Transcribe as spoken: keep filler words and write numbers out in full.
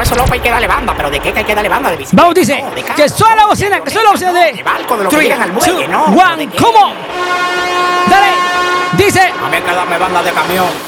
solo hay que darle banda. ¿Pero de qué que hay que darle banda? ¿De bicicleta? Vamos, dice. No, de carro, Que suena la no, bocina, que suena la bocina no, de... de barco, de lo que Three, llegan al muelle, two, no. one, ¿de qué? come on. Dale. Dice. A mí hay que darme banda de camión.